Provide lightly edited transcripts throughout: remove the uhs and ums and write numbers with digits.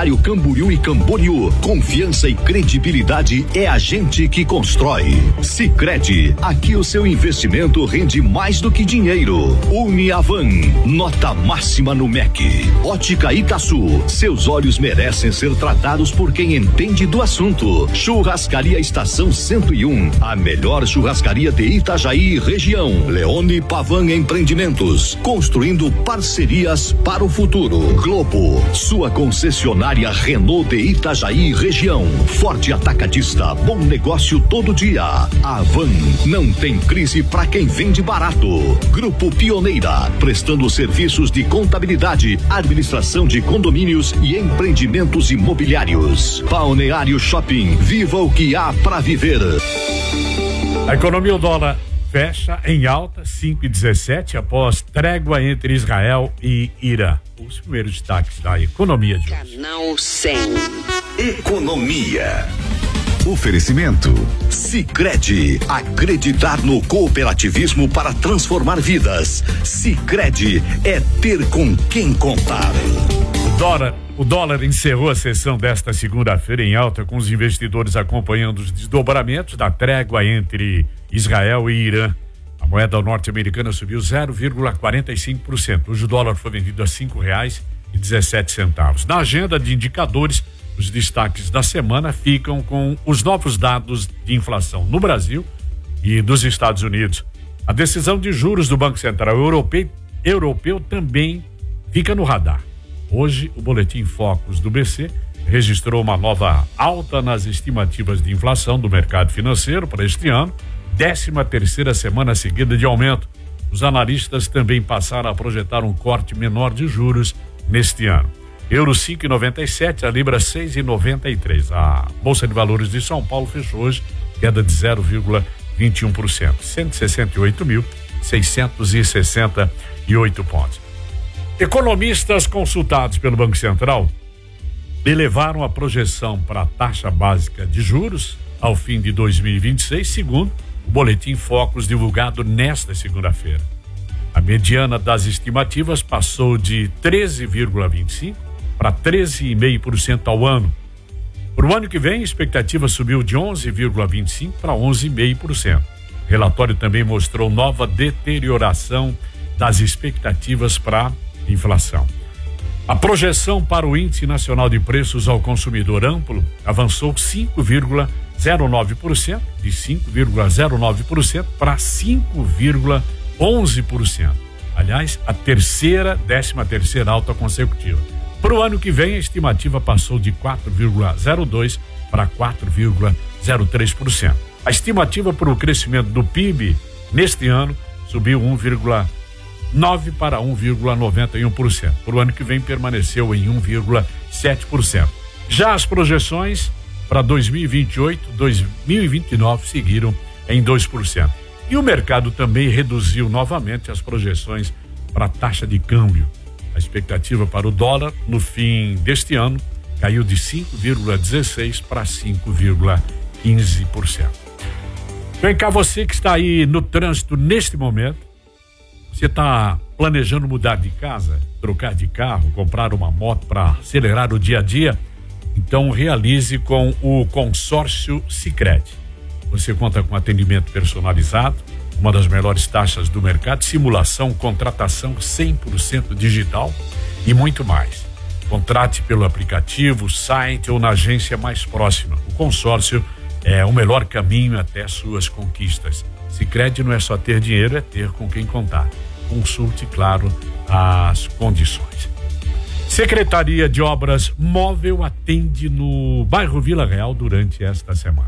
Imobiliário Camboriú e Camboriú. Confiança e credibilidade é a gente que constrói. Sicredi, aqui o seu investimento rende mais do que dinheiro. Uniavan, nota máxima no MEC. Ótica Itaçu, seus olhos merecem ser tratados por quem entende do assunto. Churrascaria Estação 101, a melhor churrascaria de Itajaí e região. Leone Pavan Empreendimentos, construindo parcerias para o futuro. Globo, sua concessionária Renault de Itajaí e região. Forte Atacadista, bom negócio todo dia. Avan, não tem crise para quem vende barato. Grupo Pioneira, prestando serviços de contabilidade, administração de condomínios e empreendimentos imobiliários. Balneário Shopping, viva o que há para viver. A economia, o dólar fecha em alta, 5,17, após trégua entre Israel e Irã. Os primeiros destaques da economia de hoje. Canal 100. Economia. Oferecimento Sicredi, acreditar no cooperativismo para transformar vidas. Sicredi é ter com quem contar. O dólar encerrou a sessão desta segunda-feira em alta, com os investidores acompanhando os desdobramentos da trégua entre Israel e Irã. A moeda norte-americana subiu 0,45%. Hoje o dólar foi vendido a R$5,17. Na agenda de indicadores, os destaques da semana ficam com os novos dados de inflação no Brasil e nos Estados Unidos. A decisão de juros do Banco Central Europeu também fica no radar. Hoje, o boletim Focus do BC registrou uma nova alta nas estimativas de inflação do mercado financeiro para este ano, 13ª semana seguida de aumento. Os analistas também passaram a projetar um corte menor de juros neste ano. Euro 5,97, a Libra 6,93. A Bolsa de Valores de São Paulo fechou hoje queda de 0,21%, 168.668 pontos. Economistas consultados pelo Banco Central elevaram a projeção para a taxa básica de juros ao fim de 2026, segundo o boletim Focus divulgado nesta segunda-feira. A mediana das estimativas passou de 13,25% para 13,5% ao ano. Para o ano que vem, a expectativa subiu de 11,25% para 11,5%. O relatório também mostrou nova deterioração das expectativas para a inflação. A projeção para o Índice Nacional de Preços ao Consumidor Amplo avançou 5,09%, de 5,09% para 5,11%. Aliás, a 13ª alta consecutiva. Para o ano que vem, a estimativa passou de 4,02% para 4,03%. A estimativa para o crescimento do PIB neste ano subiu 1,9% para 1,91%. Para o ano que vem, permaneceu em 1,7%. Já as projeções para 2028, 2029 seguiram em 2%. E o mercado também reduziu novamente as projeções para a taxa de câmbio. A expectativa para o dólar no fim deste ano caiu de 5,16% para 5,15%. Vem cá, você que está aí no trânsito neste momento, você está planejando mudar de casa, trocar de carro, comprar uma moto para acelerar o dia a dia? Então realize com o consórcio Sicredi. Você conta com atendimento personalizado, uma das melhores taxas do mercado, simulação, contratação 100% digital e muito mais. Contrate pelo aplicativo, site ou na agência mais próxima. O consórcio é o melhor caminho até suas conquistas. Sicredi não é só ter dinheiro, é ter com quem contar. Consulte, claro, as condições. Secretaria de Obras Móvel atende no bairro Vila Real durante esta semana.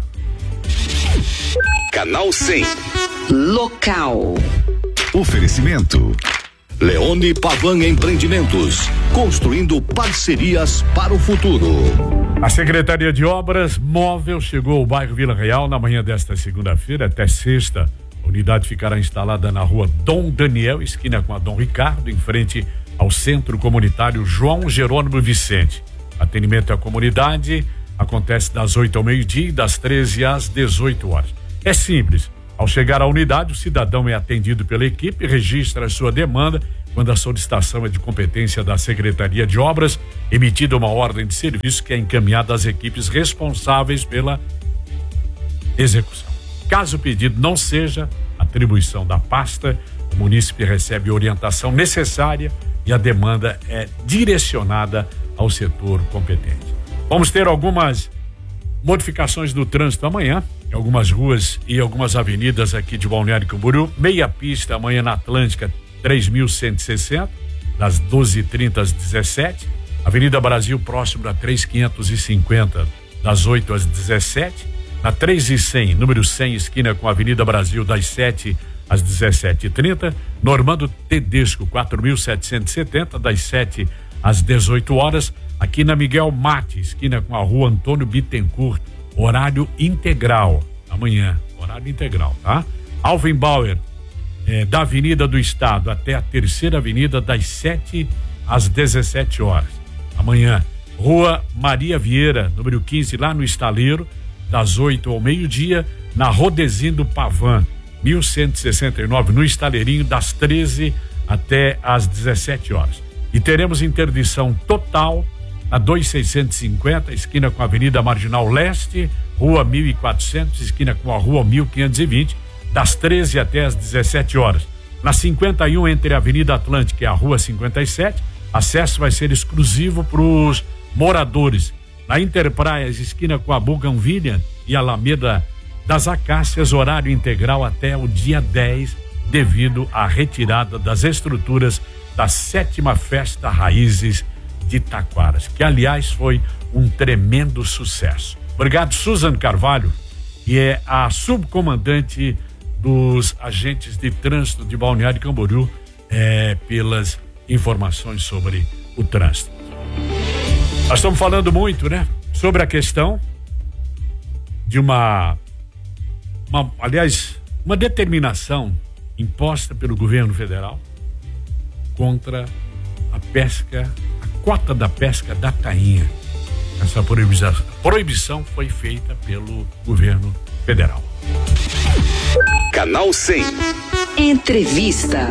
Canal 100. Local. Oferecimento Leone Pavan Empreendimentos, construindo parcerias para o futuro. A Secretaria de Obras Móvel chegou ao bairro Vila Real na manhã desta segunda-feira até sexta. A unidade ficará instalada na rua Dom Daniel, esquina com a Dom Ricardo, em frente ao Centro Comunitário João Jerônimo Vicente. Atendimento à comunidade acontece das 8 ao meio-dia e das 13 às 18 horas. É simples, Ao chegar à unidade, o cidadão é atendido pela equipe, registra a sua demanda. Quando a solicitação é de competência da Secretaria de Obras, emitida uma ordem de serviço que é encaminhada às equipes responsáveis pela execução. Caso o pedido não seja atribuição da pasta, o munícipe recebe a orientação necessária e a demanda é direcionada ao setor competente. Vamos ter algumas modificações do trânsito amanhã, em algumas ruas e algumas avenidas aqui de Balneário Camboriú. Meia pista amanhã na Atlântica, 3.160, das 12h30 às 17h. Avenida Brasil, próximo da 3.550, das 8 às 17h. Na 3.100, número 100, esquina com a Avenida Brasil, das 7 às 17h30. Normando Tedesco, 4.770, das 7 às 18 horas. Aqui na Miguel Mate, esquina com a Rua Antônio Bittencourt, horário integral. Amanhã, horário integral, tá? Alvin Bauer, da Avenida do Estado até a Terceira Avenida, das 7 às 17 horas. Amanhã, Rua Maria Vieira, número 15, lá no Estaleiro, das 8 ao meio-dia, na Rodezinho do Pavan, 1169, no Estaleirinho, das 13 até às 17 horas. E teremos interdição total a 2650, esquina com a Avenida Marginal Leste, Rua 1400, esquina com a Rua 1520, das 13 até as 17 horas. Na 51, entre a Avenida Atlântica e a Rua 57, acesso vai ser exclusivo para os moradores. Na Interpraias, esquina com a Bougainvillea e Alameda das Acácias, horário integral até o dia 10, devido à retirada das estruturas da 7ª Festa Raízes de Taquaras, que aliás foi um tremendo sucesso. Obrigado, Susan Carvalho, que é a subcomandante dos agentes de trânsito de Balneário Camboriú, pelas informações sobre o trânsito. Nós estamos falando muito, né, sobre a questão de uma determinação imposta pelo governo federal contra a pesca, a cota da pesca da tainha. Essa proibição foi feita pelo governo federal. Canal 100. Entrevista.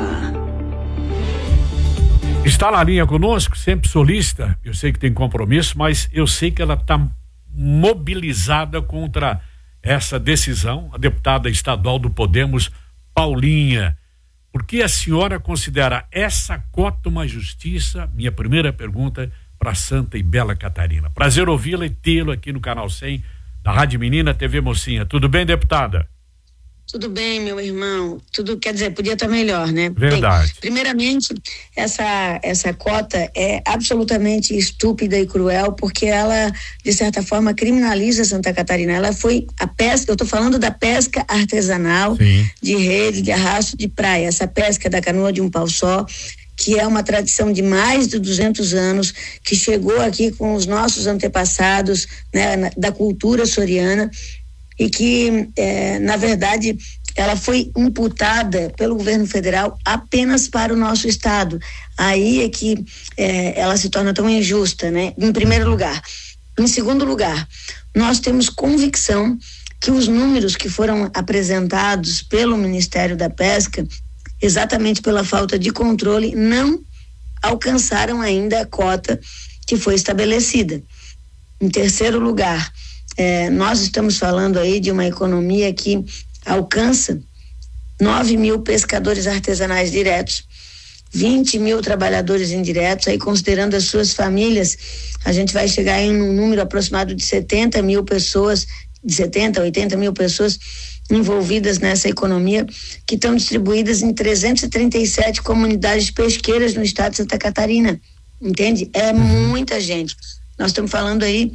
Está na linha conosco, sempre solista. Eu sei que tem compromisso, mas eu sei que ela está mobilizada contra essa decisão. A deputada estadual do Podemos, Paulinha. Por que a senhora considera essa cota uma justiça? Minha primeira pergunta para Santa e Bela Catarina. Prazer ouvi-la e tê-lo aqui no Canal 100 da Rádio Menina, TV Mocinha. Tudo bem, deputada? Tudo bem, meu irmão. Tudo, quer dizer, podia estar melhor, né? Verdade. Bem, primeiramente, essa cota é absolutamente estúpida e cruel, porque ela, de certa forma, criminaliza Santa Catarina. Ela foi a pesca, eu estou falando da pesca artesanal, sim, de rede, de arrasto de praia. Essa pesca da canoa de um pau só, que é uma tradição de mais de 200 anos, que chegou aqui com os nossos antepassados, né, da cultura soriana, e que, na verdade, ela foi imputada pelo governo federal apenas para o nosso estado. Aí é que ela se torna tão injusta, né? Em primeiro lugar. Em segundo lugar, nós temos convicção que os números que foram apresentados pelo Ministério da Pesca, exatamente pela falta de controle, não alcançaram ainda a cota que foi estabelecida. Em terceiro lugar, nós estamos falando aí de uma economia que alcança 9 mil pescadores artesanais diretos, 20 mil trabalhadores indiretos, aí considerando as suas famílias, a gente vai chegar em um número aproximado de 70 mil pessoas, de 70, 80 mil pessoas envolvidas nessa economia, que estão distribuídas em 337 comunidades pesqueiras no estado de Santa Catarina, entende? É muita gente. Nós estamos falando aí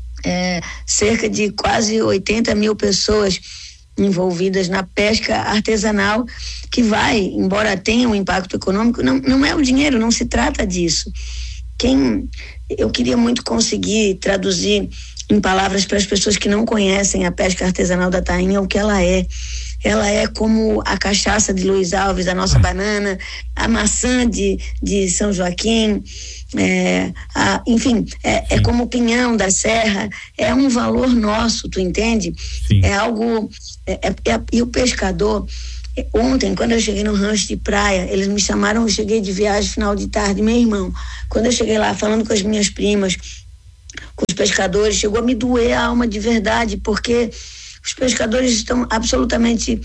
cerca de quase 80 mil pessoas envolvidas na pesca artesanal, que vai, embora tenha um impacto econômico, não é o dinheiro, não se trata disso. Eu queria muito conseguir traduzir em palavras para as pessoas que não conhecem a pesca artesanal da tainha o que ela é. ela é como a cachaça de Luiz Alves, a nossa banana, a maçã de São Joaquim, enfim, é como o pinhão da serra, é um valor nosso, tu entende? Sim. É algo, e o pescador, ontem, quando eu cheguei no rancho de praia, eles me chamaram, eu cheguei de viagem final de tarde, meu irmão, quando eu cheguei lá falando com as minhas primas, com os pescadores, chegou a me doer a alma de verdade, porque os pescadores estão absolutamente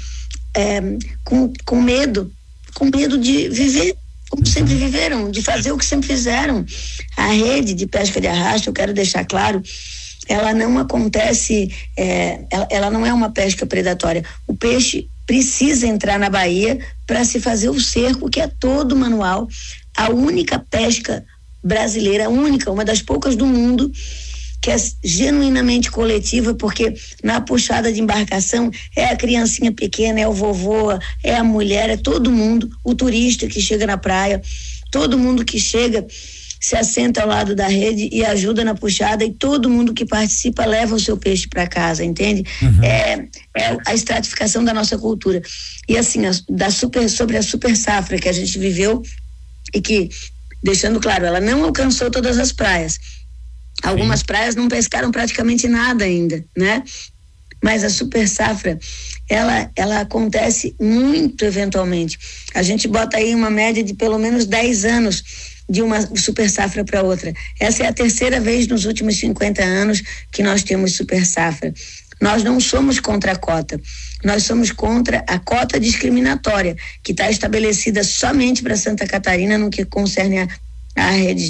com medo de viver como sempre viveram, de fazer o que sempre fizeram. A rede de pesca de arrasto, eu quero deixar claro, ela não acontece, ela não é uma pesca predatória. O peixe precisa entrar na baía para se fazer o cerco, que é todo manual. A única pesca brasileira, uma das poucas do mundo, que é genuinamente coletiva, porque na puxada de embarcação é a criancinha pequena, é o vovô, é a mulher, é todo mundo, o turista que chega na praia, todo mundo que chega se assenta ao lado da rede e ajuda na puxada, e todo mundo que participa leva o seu peixe para casa, entende? É a estratificação da nossa cultura. E assim, sobre a super safra que a gente viveu, e que, deixando claro, ela não alcançou todas as praias. Algumas praias não pescaram praticamente nada ainda, né? Mas a super safra, ela acontece muito eventualmente. A gente bota aí uma média de pelo menos 10 anos de uma super safra para outra. Essa é a terceira vez nos últimos 50 anos que nós temos super safra. Nós não somos contra a cota, nós somos contra a cota discriminatória, que está estabelecida somente para Santa Catarina no que concerne a redes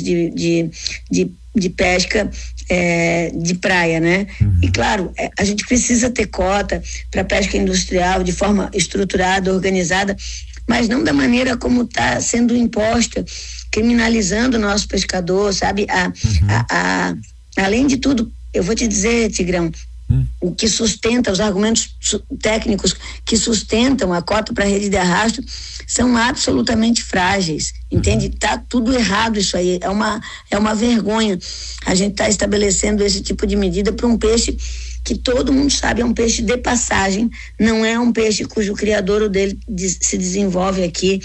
de pesca de praia, né? E claro, a gente precisa ter cota para pesca industrial de forma estruturada, organizada, mas não da maneira como está sendo imposta, criminalizando o nosso pescador, sabe? Além de tudo, eu vou te dizer, Tigrão, o que sustenta, os argumentos técnicos que sustentam a cota para a rede de arrasto são absolutamente frágeis, entende? Tá tudo errado isso aí, é uma vergonha a gente tá estabelecendo esse tipo de medida para um peixe que todo mundo sabe é um peixe de passagem, não é um peixe cujo criadouro dele se desenvolve aqui,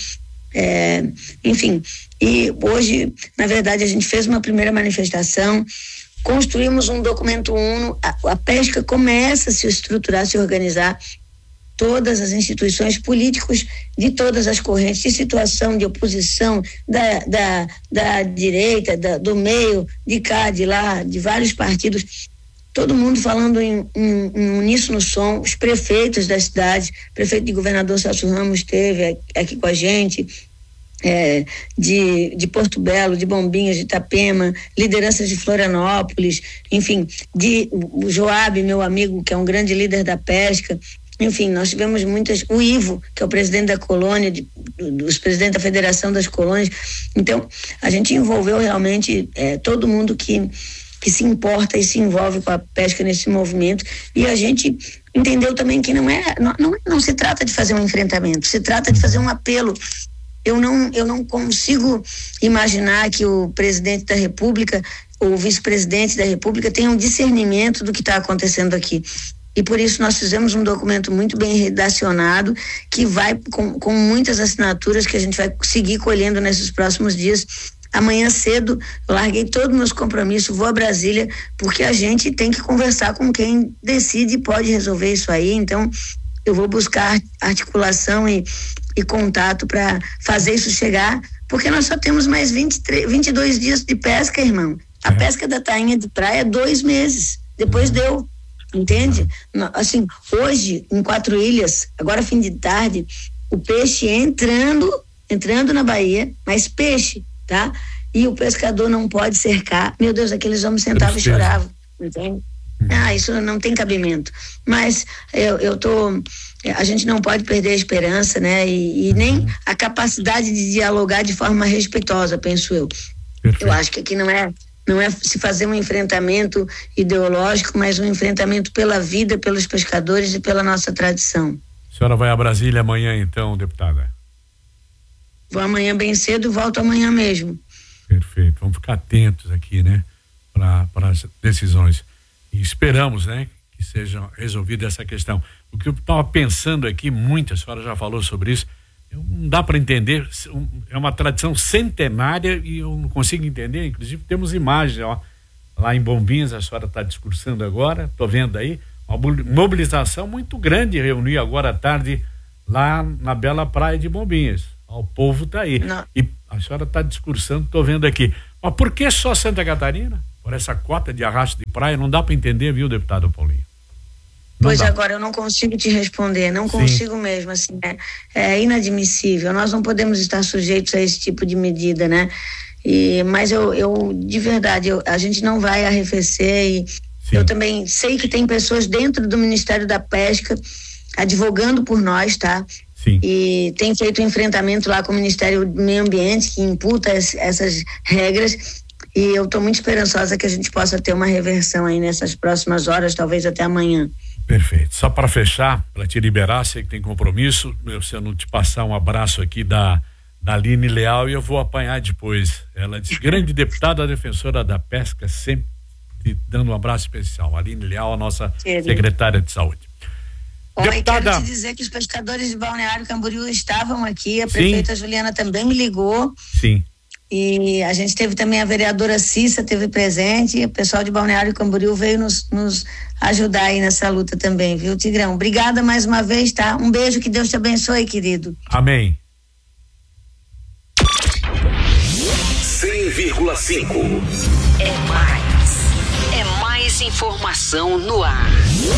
enfim. E hoje, na verdade, a gente fez uma primeira manifestação, construímos um documento uno, a pesca começa a se estruturar, se organizar, todas as instituições, políticos de todas as correntes, de situação, de oposição, da direita, do meio, de cá, de lá, de vários partidos, todo mundo falando em uníssono som, os prefeitos da cidade, prefeito de Governador Celso Ramos esteve aqui com a gente, de Porto Belo, de Bombinhas, de Itapema, lideranças de Florianópolis, enfim, o Joab, meu amigo, que é um grande líder da pesca, enfim, nós tivemos o Ivo, que é o presidente da colônia, os presidentes da Federação das Colônias. Então, a gente envolveu realmente todo mundo que se importa e se envolve com a pesca nesse movimento, e a gente entendeu também que não se trata de fazer um enfrentamento, se trata de fazer um apelo. Eu não consigo imaginar que o presidente da República ou o vice-presidente da República tenham discernimento do que está acontecendo aqui. E por isso nós fizemos um documento muito bem redacionado, que vai com muitas assinaturas que a gente vai seguir colhendo nesses próximos dias. Amanhã cedo eu larguei todos os meus compromissos, vou a Brasília, porque a gente tem que conversar com quem decide e pode resolver isso aí. Então eu vou buscar articulação e contato para fazer isso chegar, porque nós só temos mais 22 dias de pesca, irmão. A pesca da tainha de praia é 2 meses, depois deu, entende? Assim, hoje em 4 Ilhas, agora fim de tarde, o peixe entrando na Bahia, mas peixe, tá? E o pescador não pode cercar. Meu Deus, aqueles homens sentavam e choravam, entende? Isso não tem cabimento. Mas a gente não pode perder a esperança, né? E nem a capacidade de dialogar de forma respeitosa, penso eu. Perfeito. Eu acho que aqui não é se fazer um enfrentamento ideológico, mas um enfrentamento pela vida, pelos pescadores e pela nossa tradição. A senhora vai a Brasília amanhã, então, deputada? Vou amanhã bem cedo e volto amanhã mesmo. Perfeito. Vamos ficar atentos aqui, né? Para as decisões. E esperamos, né? que seja resolvida essa questão. O que eu estava pensando aqui, a senhora já falou sobre isso, não dá para entender, é uma tradição centenária e eu não consigo entender, inclusive temos imagens, ó, lá em Bombinhas, a senhora está discursando agora, estou vendo aí, uma mobilização muito grande reunir agora à tarde lá na bela praia de Bombinhas. O povo está aí. Não. E a senhora está discursando, estou vendo aqui. Mas por que só Santa Catarina? Por essa cota de arrasto de praia, não dá para entender, viu, deputado Paulinho? Pois agora eu não consigo te responder, não consigo mesmo, assim, é inadmissível, nós não podemos estar sujeitos a esse tipo de medida, né? Mas eu de verdade, a gente não vai arrefecer e eu também sei que tem pessoas dentro do Ministério da Pesca advogando por nós, tá? Sim. E tem feito um enfrentamento lá com o Ministério do Meio Ambiente que imputa essas regras e eu estou muito esperançosa que a gente possa ter uma reversão aí nessas próximas horas, talvez até amanhã. Perfeito. Só para fechar, para te liberar, sei que tem compromisso, se eu não te passar um abraço aqui da Aline Leal e eu vou apanhar depois. Ela diz, grande deputada, defensora da pesca, sempre dando um abraço especial. Aline Leal, a nossa secretária de saúde. Deputada... Quero te dizer que os pescadores de Balneário Camboriú estavam aqui, a prefeita Juliana também me ligou. Sim. E a gente teve também a vereadora Cissa, teve presente, e o pessoal de Balneário Camboriú veio nos ajudar aí nessa luta também, viu, Tigrão? Obrigada mais uma vez, tá? Um beijo, que Deus te abençoe, querido. Amém. 100,5. É mais informação no ar.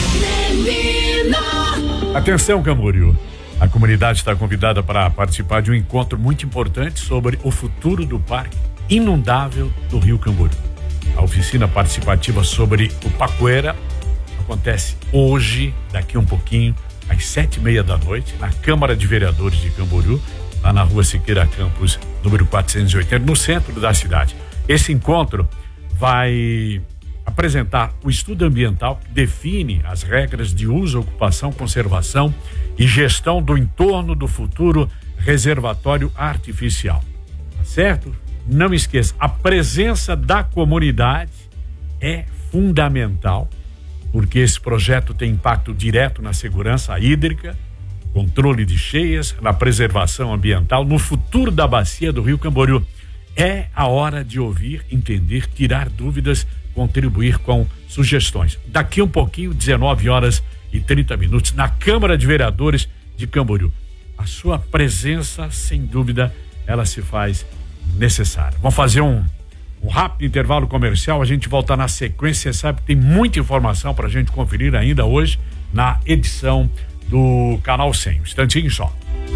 Atenção, Camboriú. A comunidade está convidada para participar de um encontro muito importante sobre o futuro do Parque Inundável do Rio Camboriú. A oficina participativa sobre o Pacoeira acontece hoje, daqui um pouquinho, às 7:30 da noite, na Câmara de Vereadores de Camboriú, lá na Rua Siqueira Campos, número 480, no centro da cidade. Esse encontro vai apresentar o estudo ambiental que define as regras de uso, ocupação, conservação e gestão do entorno do futuro reservatório artificial. Tá certo? Não esqueça, a presença da comunidade é fundamental, porque esse projeto tem impacto direto na segurança hídrica, controle de cheias, na preservação ambiental, no futuro da bacia do Rio Camboriú. É a hora de ouvir, entender, tirar dúvidas, contribuir com sugestões. Daqui um pouquinho, 19h30, na Câmara de Vereadores de Camboriú. A sua presença, sem dúvida, ela se faz necessária. Vamos fazer um rápido intervalo comercial, a gente volta na sequência. Você sabe que tem muita informação para a gente conferir ainda hoje na edição do Canal 100. Um instantinho só.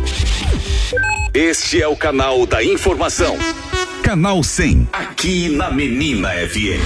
Este é o canal da informação. Canal 100, aqui na Menina FM.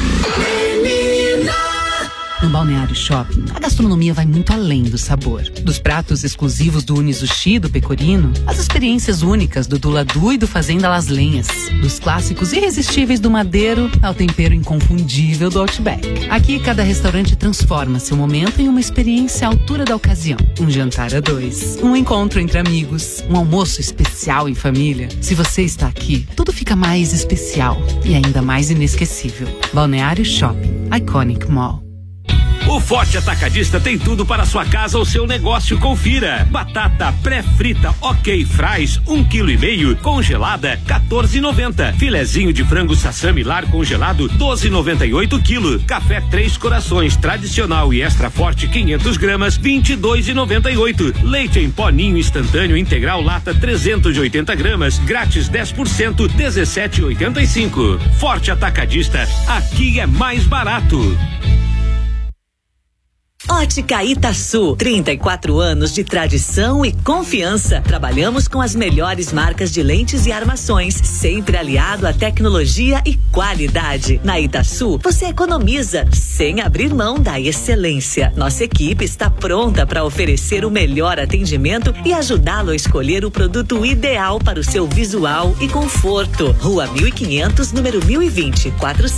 No Balneário Shopping, a gastronomia vai muito além do sabor. Dos pratos exclusivos do Unizushi do Pecorino, as experiências únicas do Duladu e do Fazenda Las Lenhas, dos clássicos irresistíveis do Madeiro ao tempero inconfundível do Outback. Aqui, cada restaurante transforma seu momento em uma experiência à altura da ocasião. Um jantar a dois, um encontro entre amigos, um almoço especial em família. Se você está aqui, tudo fica mais especial e ainda mais inesquecível. Balneário Shopping, Iconic Mall. O Forte Atacadista tem tudo para sua casa ou seu negócio. Confira: batata pré-frita OK Fries 1,5 kg congelada 14,90. Filezinho de frango Sassami Lar congelado 12,98 kg. Café Três Corações tradicional e extra forte 500 gramas 22,98. Leite em pó Ninho instantâneo integral lata 380 gramas grátis 10% 17,85. Forte Atacadista, aqui é mais barato. Ótica Itaçu, 34 anos de tradição e confiança. Trabalhamos com as melhores marcas de lentes e armações, sempre aliado à tecnologia e qualidade. Na Itaçu, você economiza sem abrir mão da excelência. Nossa equipe está pronta para oferecer o melhor atendimento e ajudá-lo a escolher o produto ideal para o seu visual e conforto. Rua 1500, número 1020,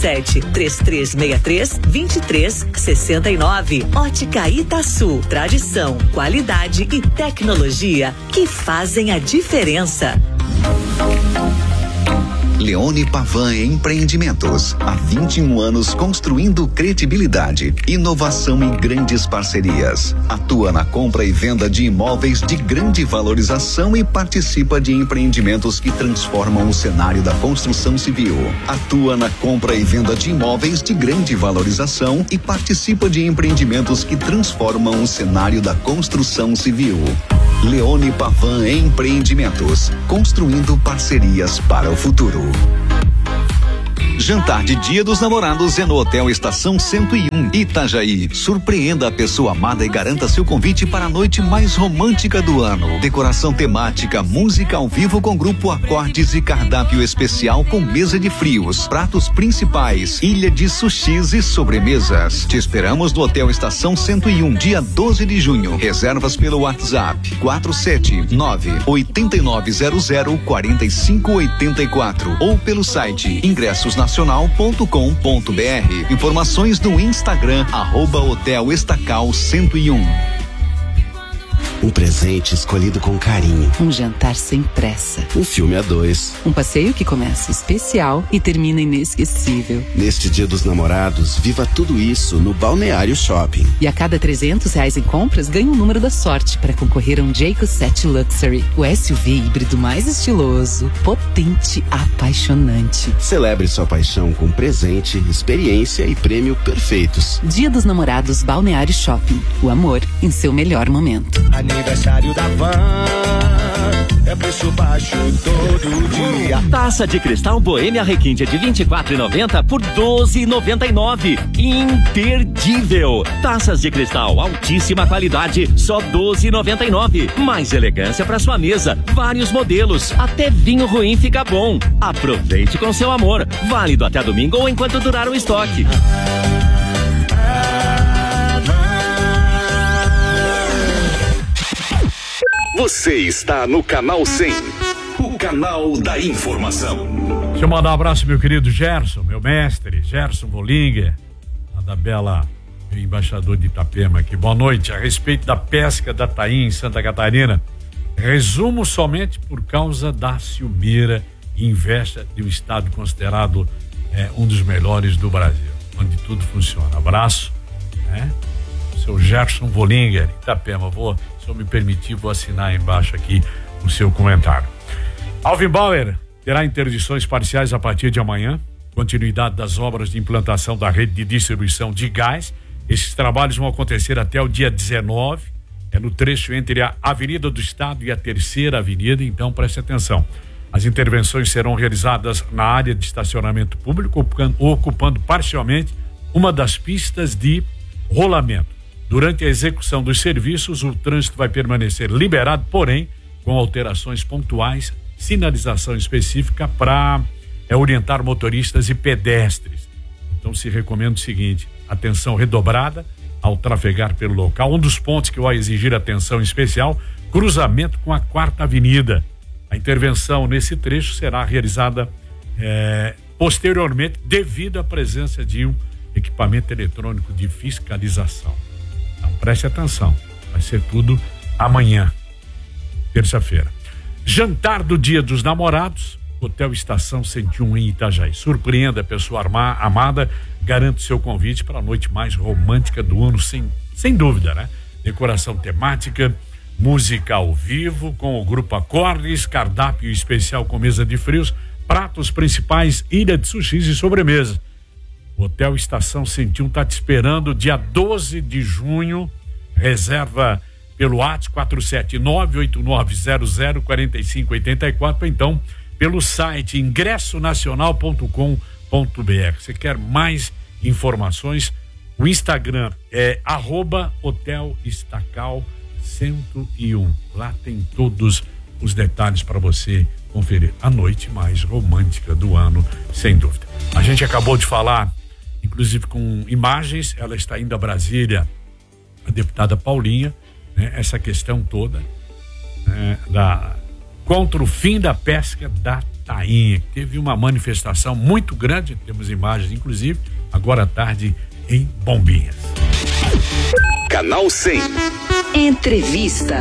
47-3363-2369. Ótica Itaçu, tradição, qualidade e tecnologia que fazem a diferença. Leone Pavan Empreendimentos. Há 21 anos construindo credibilidade, inovação e grandes parcerias. Atua na compra e venda de imóveis de grande valorização e participa de empreendimentos que transformam o cenário da construção civil. Atua na compra e venda de imóveis de grande valorização e participa de empreendimentos que transformam o cenário da construção civil. Leone Pavan Empreendimentos, construindo parcerias para o futuro. Jantar de Dia dos Namorados é no Hotel Estação 101, Itajaí. Surpreenda a pessoa amada e garanta seu convite para a noite mais romântica do ano. Decoração temática, música ao vivo com grupo Acordes e cardápio especial com mesa de frios, pratos principais, ilha de sushis e sobremesas. Te esperamos no Hotel Estação 101, dia 12 de junho. Reservas pelo WhatsApp 479-8900-4584 ou pelo site ingressos nacional.com.br. Informações no Instagram @Hotel Estacal 101. Um presente escolhido com carinho. Um jantar sem pressa. Um filme a dois. Um passeio que começa especial e termina inesquecível. Neste Dia dos Namorados, viva tudo isso no Balneário Shopping. E a cada R$300 em compras, ganha um número da sorte para concorrer a um Jayco 7 Luxury. O SUV híbrido mais estiloso, potente, apaixonante. Celebre sua paixão com presente, experiência e prêmio perfeitos. Dia dos Namorados Balneário Shopping. O amor em seu melhor momento. Aniversário da Van, é preço baixo todo dia. Taça de cristal Boêmia Requinte de R$24,90 por R$12,99. Imperdível. Taças de cristal altíssima qualidade, só R$12,99. Mais elegância para sua mesa, vários modelos, até vinho ruim fica bom. Aproveite com seu amor. Válido até domingo ou enquanto durar o estoque. Você está no Canal 100, o canal da informação. Deixa eu mandar um abraço, meu querido Gerson, meu mestre, Gerson Volinger, da bela embaixador de Itapema aqui. Boa noite. A respeito da pesca da tainha em Santa Catarina, resumo somente por causa da ciumeira e inveja de um estado considerado um dos melhores do Brasil, onde tudo funciona. Abraço, seu Gerson Volinger, Itapema. Se eu me permitir, vou assinar embaixo aqui o seu comentário. Alvin Bauer terá interdições parciais a partir de amanhã, continuidade das obras de implantação da rede de distribuição de gás. Esses trabalhos vão acontecer até o dia 19, no trecho entre a Avenida do Estado e a Terceira Avenida, então preste atenção. As intervenções serão realizadas na área de estacionamento público, ocupando parcialmente uma das pistas de rolamento. Durante a execução dos serviços, o trânsito vai permanecer liberado, porém, com alterações pontuais, sinalização específica para orientar motoristas e pedestres. Então, se recomenda o seguinte: atenção redobrada ao trafegar pelo local. Um dos pontos que vai exigir atenção especial, cruzamento com a 4ª Avenida. A intervenção nesse trecho será realizada posteriormente, devido à presença de um equipamento eletrônico de fiscalização. Então, preste atenção, vai ser tudo amanhã, terça-feira. Jantar do Dia dos Namorados, Hotel Estação 101 em Itajaí. Surpreenda a pessoa amada, garante seu convite para a noite mais romântica do ano, sem dúvida, né? Decoração temática, música ao vivo com o grupo Acordes, cardápio especial com mesa de frios, pratos principais, ilha de sushis e sobremesa. Hotel Estação 101 está te esperando dia 12 de junho. Reserva pelo WhatsApp 479-8900-4584, então pelo site ingressonacional.com.br. Você quer mais informações? O Instagram é @hotelestacal101. Lá tem todos os detalhes para você conferir. A noite mais romântica do ano, sem dúvida. A gente acabou de falar, inclusive com imagens, ela está indo a Brasília, a deputada Paulinha, né, essa questão toda contra o fim da pesca da tainha. Teve uma manifestação muito grande, temos imagens inclusive, agora à tarde em Bombinhas. Canal 100. Entrevista.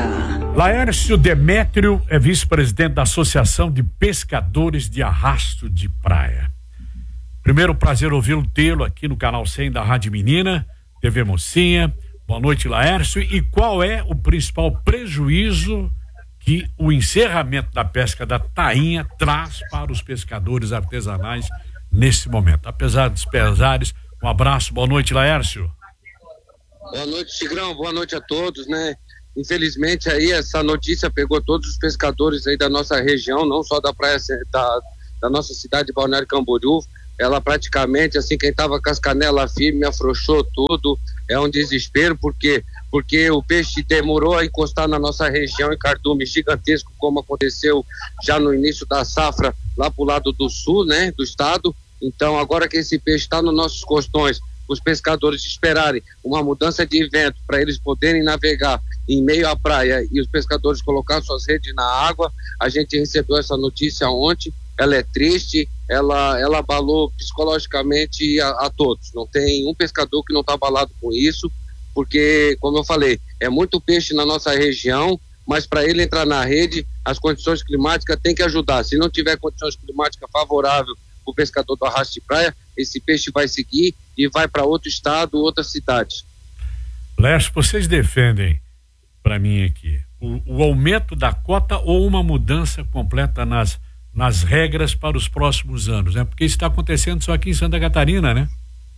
Laércio Demétrio é vice-presidente da Associação de Pescadores de Arrasto de Praia. Primeiro, prazer ouvi-lo, tê-lo aqui no canal 100 da Rádio Menina, TV Mocinha. Boa noite, Laércio. E qual é o principal prejuízo que o encerramento da pesca da tainha traz para os pescadores artesanais nesse momento? Apesar dos pesares, um abraço, boa noite, Laércio. Boa noite, Tigrão, boa noite a todos, né? Infelizmente aí essa notícia pegou todos os pescadores aí da nossa região, não só da praia da nossa cidade de Balneário Camboriú. Ela praticamente, assim, quem tava com as canelas firmes, afrouxou tudo. É um desespero, porque o peixe demorou a encostar na nossa região em cardume gigantesco, como aconteceu já no início da safra lá pro lado do sul, né, do estado. Então agora que esse peixe está nos nossos costões, os pescadores esperarem uma mudança de vento para eles poderem navegar em meio à praia e os pescadores colocar suas redes na água. A gente recebeu essa notícia ontem, ela é triste, ela abalou psicologicamente a todos. Não tem um pescador que não está abalado com isso, porque, como eu falei, é muito peixe na nossa região, mas para ele entrar na rede, as condições climáticas têm que ajudar. Se não tiver condições climáticas favoráveis para o pescador do arrasto de praia, esse peixe vai seguir e vai para outro estado, outra cidade. Lércio, vocês defendem para mim aqui o aumento da cota ou uma mudança completa nas regras para os próximos anos, né? Porque isso está acontecendo só aqui em Santa Catarina, né?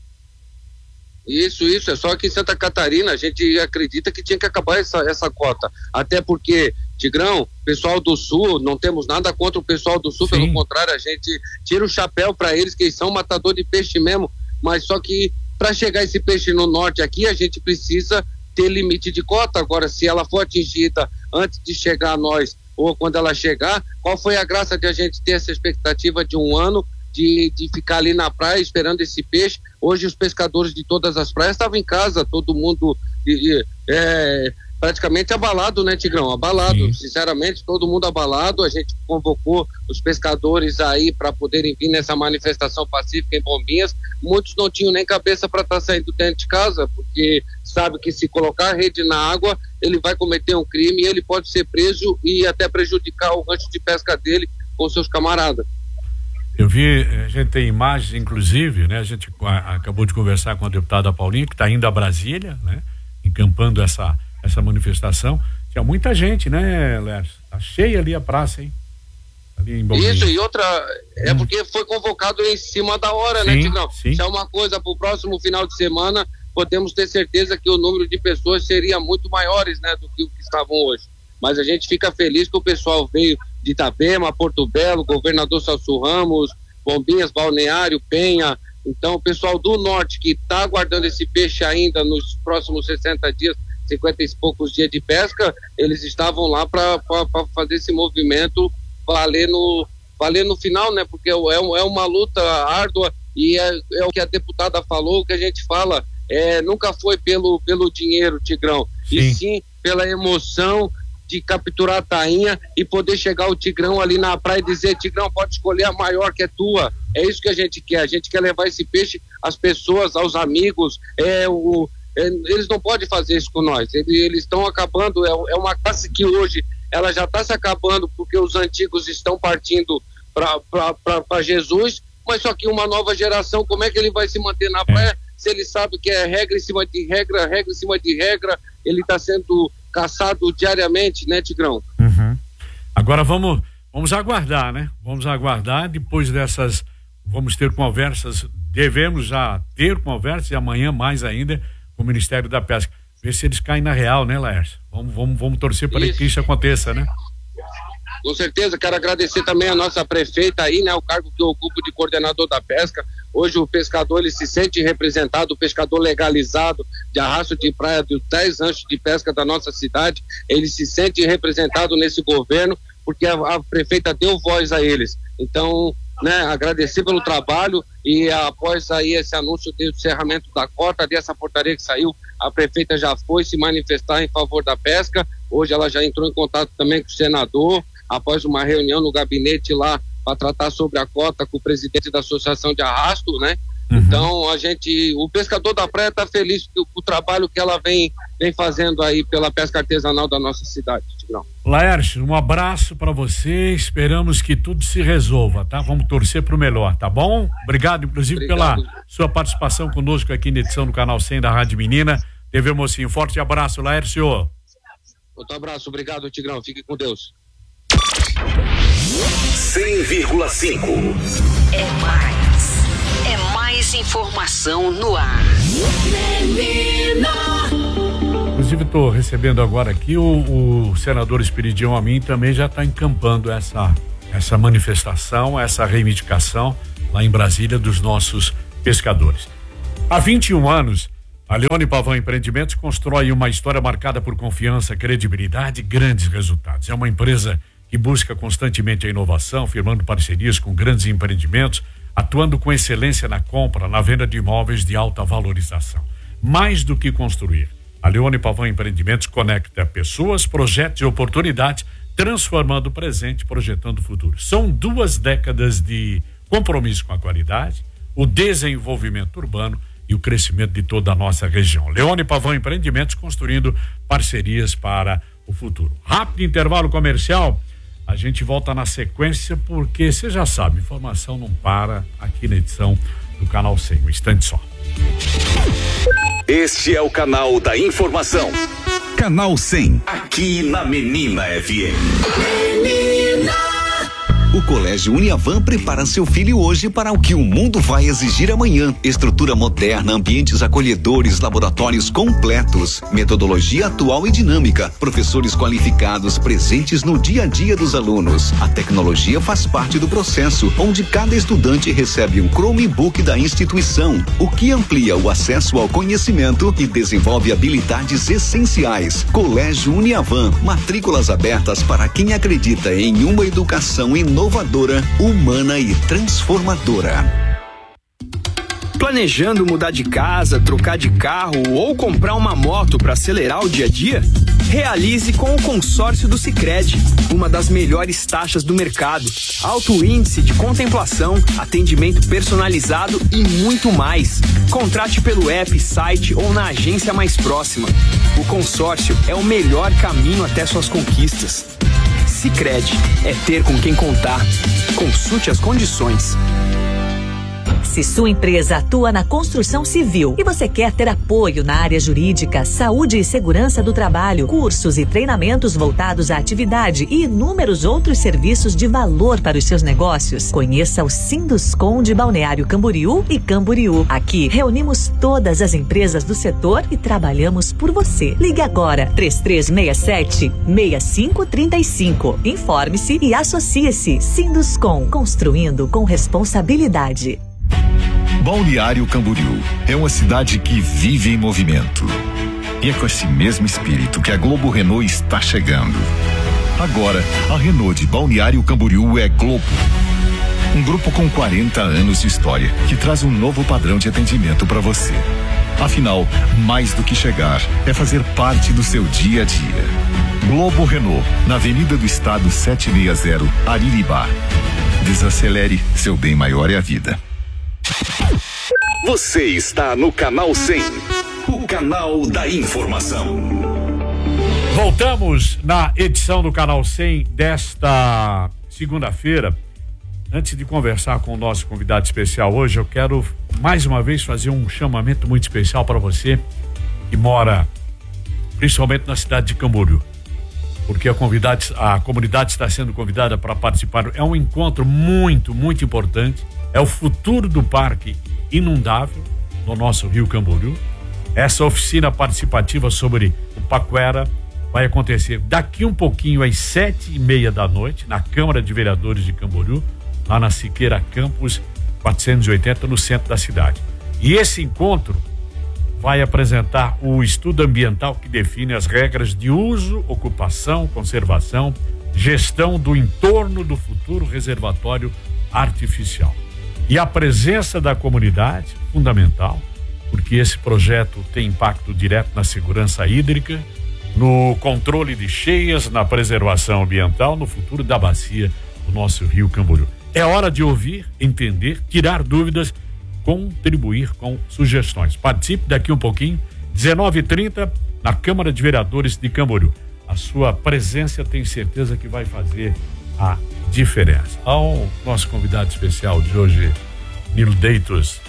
Isso, é só aqui em Santa Catarina. A gente acredita que tinha que acabar essa cota, até porque, Tigrão, pessoal do Sul, não temos nada contra o pessoal do Sul. Sim. Pelo contrário, a gente tira o chapéu para eles, que eles são matador de peixe mesmo, mas só que para chegar esse peixe no norte aqui, a gente precisa ter limite de cota. Agora, se ela for atingida antes de chegar a nós, ou quando ela chegar, qual foi a graça de a gente ter essa expectativa de um ano de ficar ali na praia esperando esse peixe? Hoje os pescadores de todas as praias estavam em casa, todo mundo praticamente abalado, né, Tigrão? Abalado. Sim. Sinceramente, todo mundo abalado. A gente convocou os pescadores aí para poderem vir nessa manifestação pacífica em Bombinhas. Muitos não tinham nem cabeça para estar saindo dentro de casa, porque sabe que se colocar a rede na água, ele vai cometer um crime e ele pode ser preso e até prejudicar o rancho de pesca dele com seus camaradas. Eu vi, a gente tem imagens, inclusive, né? A gente acabou de conversar com a deputada Paulinha, que está indo a Brasília, né? Encampando essa manifestação. Tinha muita gente, né, Lércio? Tá cheia ali a praça, hein? Ali em Bombinhas. Isso, e outra, é porque foi convocado em cima da hora, sim, né, Tigrão? Sim. Se é uma coisa para o próximo final de semana, podemos ter certeza que o número de pessoas seria muito maiores, né, do que o que estavam hoje. Mas a gente fica feliz que o pessoal veio de Itapema, Porto Belo, Governador Celso Ramos, Bombinhas, Balneário, Penha. Então, o pessoal do norte que está aguardando esse peixe ainda nos próximos 60 dias, 50 e poucos dias de pesca, eles estavam lá para fazer esse movimento valer no final, né? Porque é uma luta árdua e é o que a deputada falou, o que a gente fala, nunca foi pelo dinheiro, Tigrão, sim, e sim pela emoção de capturar a tainha e poder chegar o Tigrão ali na praia e dizer: Tigrão, pode escolher a maior que é tua. É isso que a gente quer levar esse peixe às pessoas, aos amigos. Eles não podem fazer isso com nós, eles estão acabando, é uma classe que hoje ela já está se acabando porque os antigos estão partindo para Jesus, mas só que uma nova geração, como é que ele vai se manter na praia se ele sabe que é regra em cima de regra, regra em cima de regra, ele está sendo caçado diariamente, né, Tigrão? Uhum. Agora vamos aguardar, né? Vamos aguardar, depois dessas, vamos ter conversas, devemos já ter conversas e amanhã mais ainda com o Ministério da Pesca, ver se eles caem na real, né, Laércio? Vamos torcer para que isso aconteça, né? Com certeza, quero agradecer também a nossa prefeita aí, né, o cargo que eu ocupo de coordenador da pesca. Hoje o pescador, ele se sente representado, o pescador legalizado de arrasto de praia dos 10 ranchos de pesca da nossa cidade, ele se sente representado nesse governo, porque a prefeita deu voz a eles. Então, né, agradecer pelo trabalho e após aí esse anúncio do encerramento da cota, dessa portaria que saiu, a prefeita já foi se manifestar em favor da pesca. Hoje ela já entrou em contato também com o senador, após uma reunião no gabinete lá para tratar sobre a cota com o presidente da Associação de Arrasto, né? Então o pescador da praia está feliz com o trabalho que ela vem fazendo aí pela pesca artesanal da nossa cidade, Tigrão. Laércio, um abraço para você, esperamos que tudo se resolva, tá? Vamos torcer pro melhor, tá bom? Obrigado, inclusive, pela sua participação conosco aqui na edição do Canal 100 da Rádio Menina. TV Mocinho, forte abraço, Laércio. Outro abraço, obrigado, Tigrão, fique com Deus. 100,5 É mais informação no ar. Inclusive, estou recebendo agora aqui o senador Esperidião Amin também já está encampando essa manifestação, essa reivindicação lá em Brasília dos nossos pescadores. Há 21 anos, a Leone Pavão Empreendimentos constrói uma história marcada por confiança, credibilidade e grandes resultados. É uma empresa que busca constantemente a inovação, firmando parcerias com grandes empreendimentos, atuando com excelência na compra, na venda de imóveis de alta valorização. Mais do que construir, a Leone Pavão Empreendimentos conecta pessoas, projetos e oportunidades, transformando o presente, projetando o futuro. São 2 décadas de compromisso com a qualidade, o desenvolvimento urbano e o crescimento de toda a nossa região. Leone Pavão Empreendimentos construindo parcerias para o futuro. Rápido intervalo comercial. A gente volta na sequência porque você já sabe, informação não para aqui na edição do Canal 100. Um instante só. Este é o canal da informação. Canal 100. Aqui na Menina FM. O Colégio Uniavan prepara seu filho hoje para o que o mundo vai exigir amanhã. Estrutura moderna, ambientes acolhedores, laboratórios completos, metodologia atual e dinâmica, professores qualificados presentes no dia a dia dos alunos. A tecnologia faz parte do processo, onde cada estudante recebe um Chromebook da instituição, o que amplia o acesso ao conhecimento e desenvolve habilidades essenciais. Colégio Uniavan, matrículas abertas para quem acredita em uma educação inovadora, humana e transformadora. Planejando mudar de casa, trocar de carro ou comprar uma moto para acelerar o dia a dia? Realize com o consórcio do Sicredi, uma das melhores taxas do mercado, alto índice de contemplação, atendimento personalizado e muito mais. Contrate pelo app, site ou na agência mais próxima. O consórcio é o melhor caminho até suas conquistas. Sicredi é ter com quem contar. Consulte as condições. Se sua empresa atua na construção civil e você quer ter apoio na área jurídica, saúde e segurança do trabalho, cursos e treinamentos voltados à atividade e inúmeros outros serviços de valor para os seus negócios, conheça o Sinduscom de Balneário Camboriú e Camboriú. Aqui reunimos todas as empresas do setor e trabalhamos por você. Ligue agora 3367-6535. Informe-se e associe-se. Sinduscom, construindo com responsabilidade. Balneário Camboriú é uma cidade que vive em movimento. E é com esse mesmo espírito que a Globo Renault está chegando. Agora, a Renault de Balneário Camboriú é Globo. Um grupo com 40 anos de história que traz um novo padrão de atendimento para você. Afinal, mais do que chegar, é fazer parte do seu dia a dia. Globo Renault, na Avenida do Estado 760, Ariribá. Desacelere, seu bem maior é a vida. Você está no Canal 100, o canal da informação. Voltamos na edição do Canal 100 desta segunda-feira. Antes de conversar com o nosso convidado especial hoje, eu quero mais uma vez fazer um chamamento muito especial para você que mora principalmente na cidade de Camboriú, porque a comunidade está sendo convidada para participar. É um encontro muito, muito importante. É o futuro do parque inundável no nosso Rio Camboriú. Essa oficina participativa sobre o Paquera vai acontecer daqui um pouquinho às 7:30 da noite na Câmara de Vereadores de Camboriú, lá na Siqueira Campos 480, no centro da cidade. E esse encontro vai apresentar o estudo ambiental que define as regras de uso, ocupação, conservação, gestão do entorno do futuro reservatório artificial. E a presença da comunidade, fundamental, porque esse projeto tem impacto direto na segurança hídrica, no controle de cheias, na preservação ambiental, no futuro da bacia do nosso Rio Camboriú. É hora de ouvir, entender, tirar dúvidas contribuir com sugestões. Participe daqui um pouquinho, 19h30, na Câmara de Vereadores de Camboriú. A sua presença, tenho certeza que vai fazer a diferença. Ao nosso convidado especial de hoje, Nilo Deitos.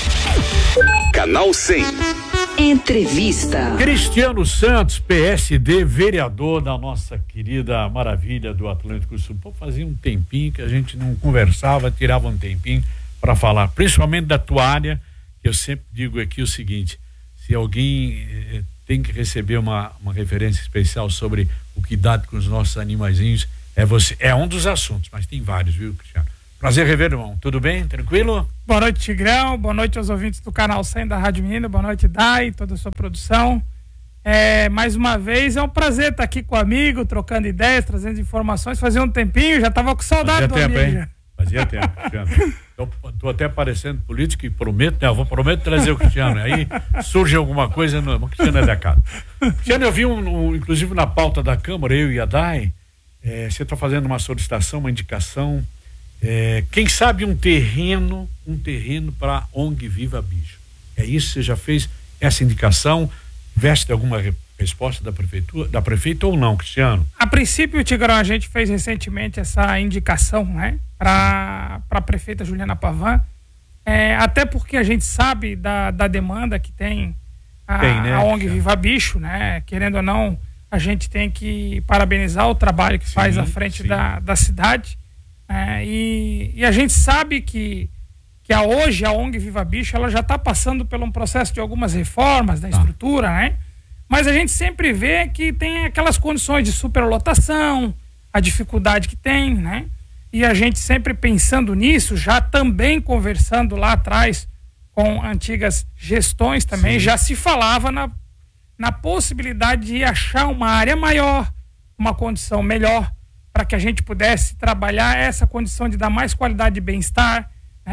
Canal 100. Entrevista. Cristiano Santos, PSD, vereador da nossa querida maravilha do Atlântico Sul. Pô, fazia um tempinho que a gente não conversava, tirava um tempinho para falar, principalmente da tua área, que eu sempre digo aqui o seguinte: se alguém tem que receber uma referência especial sobre o cuidado com os nossos animaizinhos, é você. É um dos assuntos, mas tem vários, viu, Cristiano? Prazer rever, irmão. Tudo bem? Tranquilo? Boa noite, Tigrão. Boa noite aos ouvintes do Canal 100 da Rádio Menino. Boa noite, Dai, toda a sua produção. Mais uma vez, é um prazer estar aqui com o amigo, trocando ideias, trazendo informações. Fazia um tempinho, já estava com saudade do amigo. Hein? Fazia tempo, Cristiano. Tô até parecendo político e prometo trazer o Cristiano. Aí surge alguma coisa, não, o Cristiano é da casa. Cristiano, eu vi inclusive na pauta da Câmara, eu e a Dai, você está fazendo uma solicitação, uma indicação, quem sabe um terreno para ONG Viva Bicho. É isso? Você já fez essa indicação? Veste alguma resposta da prefeita ou não, Cristiano? A princípio, Tigrão, a gente fez recentemente essa indicação, né, para a prefeita Juliana Pavan, até porque a gente sabe da demanda que tem a ONG Viva Bicho, né? Querendo ou não, a gente tem que parabenizar o trabalho que faz à frente da cidade, e a gente sabe que hoje a ONG Viva Bicho ela já está passando por um processo de algumas reformas da estrutura, né? Mas a gente sempre vê que tem aquelas condições de superlotação, a dificuldade que tem, né? E a gente sempre pensando nisso, já também conversando lá atrás com antigas gestões também, já se falava na possibilidade de achar uma área maior, uma condição melhor, para que a gente pudesse trabalhar essa condição de dar mais qualidade de bem-estar,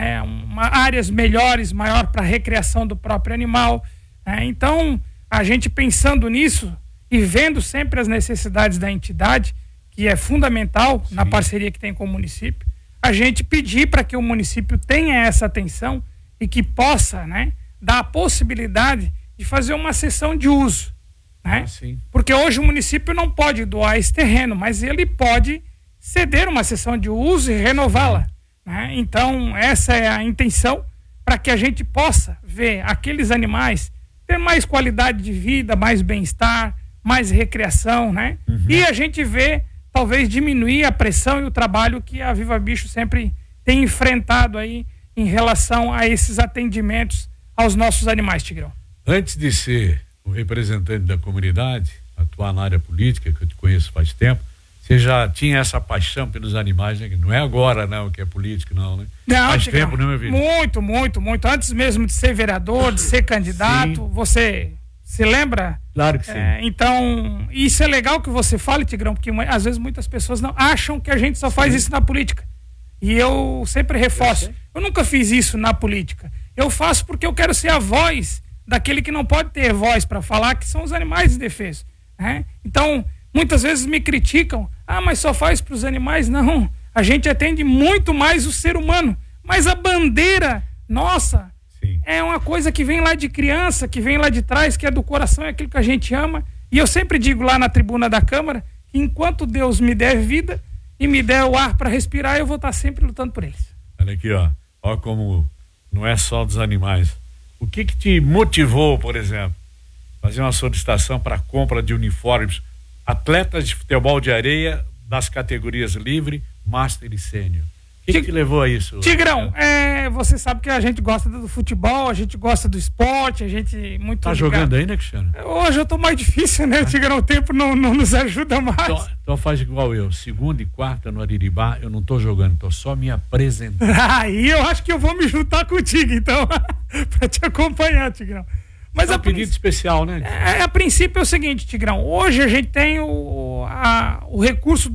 áreas melhores, maior para a recreação do próprio animal. Então, a gente pensando nisso e vendo sempre as necessidades da entidade, que é fundamental na parceria que tem com o município, a gente pedir para que o município tenha essa atenção e que possa, né, dar a possibilidade de fazer uma cessão de uso, né? Porque hoje o município não pode doar esse terreno, mas ele pode ceder uma cessão de uso e renová-la, né? Então essa é a intenção, para que a gente possa ver aqueles animais ter mais qualidade de vida, mais bem-estar, mais recreação, né? E a gente vê, talvez, diminuir a pressão e o trabalho que a Viva Bicho sempre tem enfrentado aí em relação a esses atendimentos aos nossos animais, Tigrão. Antes de ser o representante da comunidade, atuar na área política, que eu te conheço faz tempo, você já tinha essa paixão pelos animais, né? Não é agora, não, que é político, não, né? Não, faz tempo, não, meu filho? Muito. Antes mesmo de ser vereador, de ser candidato, você se lembra? Claro que sim. Então, isso é legal que você fale, Tigrão, porque às vezes muitas pessoas não acham que a gente só faz isso na política. E eu sempre reforço, eu nunca fiz isso na política. Eu faço porque eu quero ser a voz daquele que não pode ter voz para falar, que são os animais indefesos, né? Então, muitas vezes me criticam, mas só faz para os animais. Não, a gente atende muito mais o ser humano, mas a bandeira nossa é uma coisa que vem lá de criança, que vem lá de trás, que é do coração, é aquilo que a gente ama. E eu sempre digo lá na tribuna da Câmara que enquanto Deus me der vida e me der o ar para respirar, eu vou estar sempre lutando por eles. Olha aqui, ó como não é só dos animais. O que te motivou, por exemplo, fazer uma solicitação para compra de uniformes atletas de futebol de areia das categorias livre, master e sênior? O que te levou a isso? Tigrão, você sabe que a gente gosta do futebol, a gente gosta do esporte, a gente muito... Tá jogando ainda, Cristiano? Hoje eu tô mais difícil, né, Tigrão? O tempo não nos ajuda mais. Então faz igual eu, segunda e quarta no Ariribá, eu não tô jogando, tô só me apresentando. Aí eu acho que eu vou me juntar contigo, então, pra te acompanhar, Tigrão. Mas é um pedido especial, né? A princípio é o seguinte, Tigrão, hoje a gente tem o recurso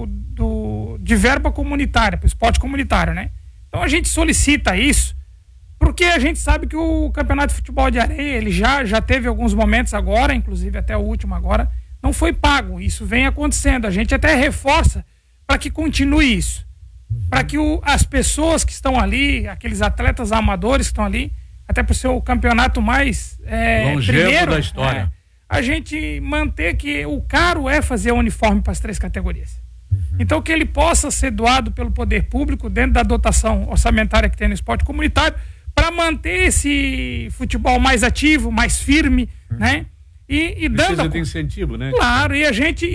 de verba comunitária, para o esporte comunitário, né? Então a gente solicita isso, porque a gente sabe que o campeonato de futebol de areia, ele já teve alguns momentos agora, inclusive até o último agora, não foi pago, isso vem acontecendo, a gente até reforça para que continue isso. para que as pessoas que estão ali, aqueles atletas amadores que estão ali, até para o seu campeonato mais longevo primeiro da história, a gente manter que o caro é fazer o uniforme para as 3 categorias. Então que ele possa ser doado pelo poder público dentro da dotação orçamentária que tem no esporte comunitário para manter esse futebol mais ativo, mais firme, né? E precisa de incentivo, né? Claro, e a gente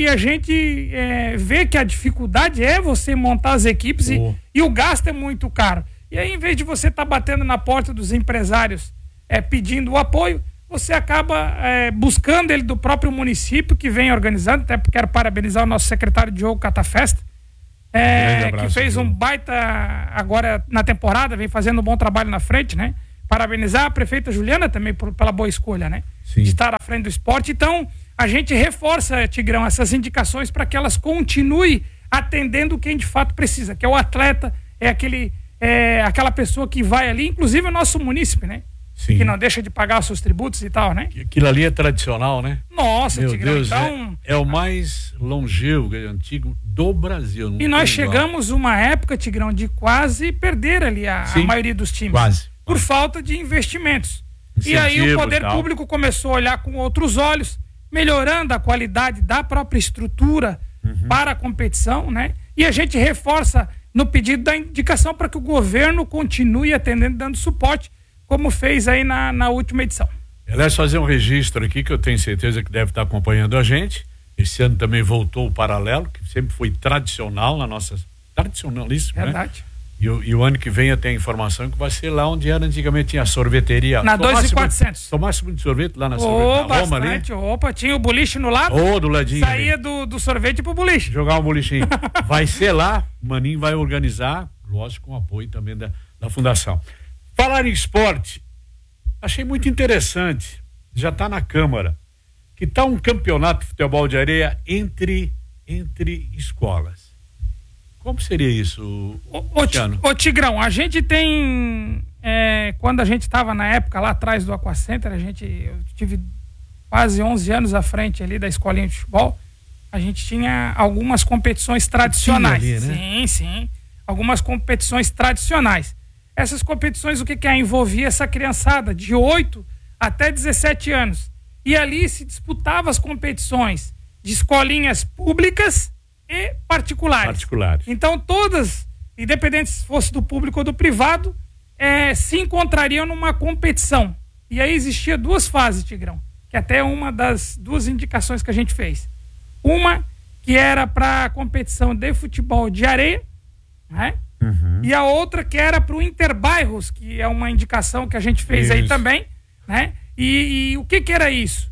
vê que a dificuldade é você montar as equipes e o gasto é muito caro. E aí, em vez de você estar batendo na porta dos empresários pedindo o apoio, você acaba buscando ele do próprio município que vem organizando. Até quero parabenizar o nosso secretário Diogo Catafesta, que fez um baita agora na temporada, vem fazendo um bom trabalho na frente, né? Parabenizar a prefeita Juliana também pela boa escolha, né? Sim. De estar à frente do esporte. Então, a gente reforça, Tigrão, essas indicações para que elas continuem atendendo quem de fato precisa, que é o atleta, aquela pessoa que vai ali, inclusive o nosso munícipe, né? Sim. Que não deixa de pagar os seus tributos e tal, né? Aquilo ali é tradicional, né? Nossa, meu Tigrão, Deus, então... é o mais longevo, antigo do Brasil. E nós chegamos uma época, Tigrão, de quase perder ali a maioria dos times. Quase. Por falta de investimentos. E aí o poder público começou a olhar com outros olhos, melhorando a qualidade da própria estrutura para a competição, né? E a gente reforça no pedido da indicação para que o governo continue atendendo, dando suporte, como fez aí na última edição. Aliás, fazer um registro aqui, que eu tenho certeza que deve estar acompanhando a gente. Esse ano também voltou o Paralelo, que sempre foi tradicional na nossa... Tradicionalíssimo, verdade. Né? E o ano que vem eu tenho a informação que vai ser lá onde era antigamente tinha a sorveteria. Na 2.400. Tomasse muito sorvete lá na sorveteria. Bastante. Opa, tinha o boliche no lado. Do ladinho. Saía do sorvete pro boliche. Jogar um bolichinho. Vai ser lá, o Maninho vai organizar, lógico, com apoio também da fundação. Falar em esporte, achei muito interessante, já está na Câmara, que está um campeonato de futebol de areia entre escolas. Como seria isso, Ô Tigrão, a gente tem, quando a gente estava na época lá atrás do Aquacenter, eu tive quase 11 anos à frente ali da escolinha de futebol, a gente tinha algumas competições tradicionais. Ali, né? Sim, algumas competições tradicionais. Essas competições, o que envolvia essa criançada de 8 até 17 anos. E ali se disputava as competições de escolinhas públicas e particulares. Então todas, independente se fosse do público ou do privado, se encontrariam numa competição. E aí existia 2 fases, Tigrão, que até é uma das 2 indicações que a gente fez. Uma que era para a competição de futebol de areia, né? E a outra que era para o Interbairros, que é uma indicação que a gente fez aí também, né? E o que era isso?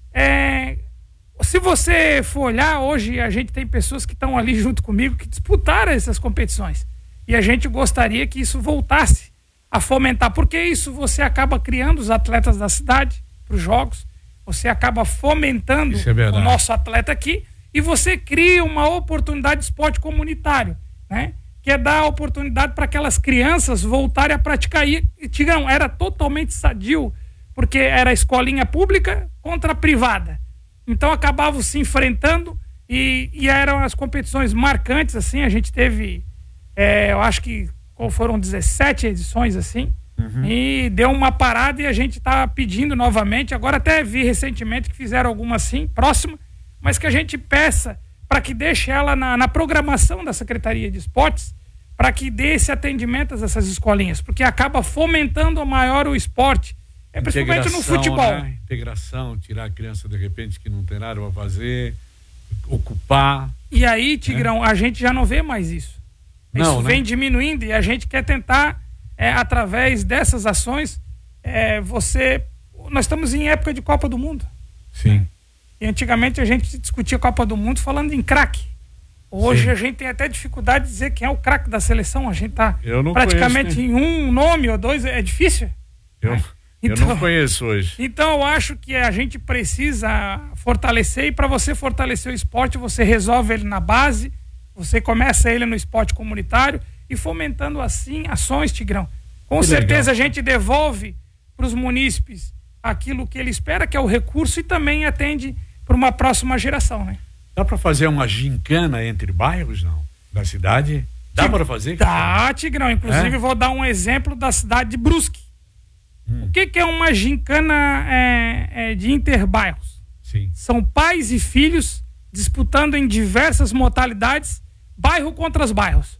Se você for olhar, hoje a gente tem pessoas que estão ali junto comigo que disputaram essas competições. E a gente gostaria que isso voltasse a fomentar, porque isso você acaba criando os atletas da cidade para os jogos, você acaba fomentando o nosso atleta aqui e você cria uma oportunidade de esporte comunitário, né? Que é dar oportunidade para aquelas crianças voltarem a praticar. E Tigrão, era totalmente sadio, porque era escolinha pública contra a privada. Então acabavam se enfrentando e eram as competições marcantes, assim. A gente teve, eu acho que foram 17 edições, assim, e deu uma parada e a gente está pedindo novamente. Agora até vi recentemente que fizeram alguma assim, próxima, mas que a gente peça para que deixe ela na programação da Secretaria de Esportes, para que dê esse atendimento a essas escolinhas, porque acaba fomentando a maior o esporte, principalmente no futebol. Né? Integração, tirar a criança de repente que não tem nada para fazer, ocupar. E aí, Tigrão, a gente já não vê mais isso. Isso vem diminuindo e a gente quer tentar, através dessas ações, nós estamos em época de Copa do Mundo. Sim. E antigamente a gente discutia Copa do Mundo falando em craque. Hoje a gente tem até dificuldade de dizer quem é o craque da seleção. A gente está praticamente conheço, em um nome ou 2, é difícil. Eu não conheço hoje. Então eu acho que a gente precisa fortalecer, e para você fortalecer o esporte, você resolve ele na base, você começa ele no esporte comunitário e fomentando assim ações, Tigrão. Com certeza a gente devolve para os munícipes aquilo que ele espera, que é o recurso, e também atende para uma próxima geração, né? Dá para fazer uma gincana entre bairros, não? Da cidade? Dá para fazer? Dá, Tigrão. Inclusive, vou dar um exemplo da cidade de Brusque. O que é uma gincana de interbairros? Sim. São pais e filhos disputando em diversas modalidades, bairro contra os bairros.